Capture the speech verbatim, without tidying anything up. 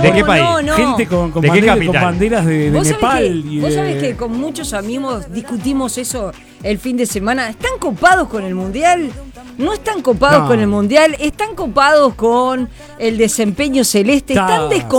¿De qué país? No, no. Gente con, con, ¿De qué banderas, con capital? banderas de, de ¿Vos Nepal. sabés, que, y vos de... sabés que con muchos amigos discutimos eso el fin de semana? ¿Están copados con el Mundial? No están copados No. con el Mundial, están copados con el desempeño celeste, Está. están descopados